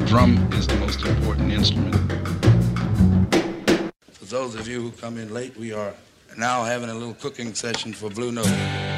drum is the most important instrument. For those of you who come in late, we are now having a little cooking session for Blue Note.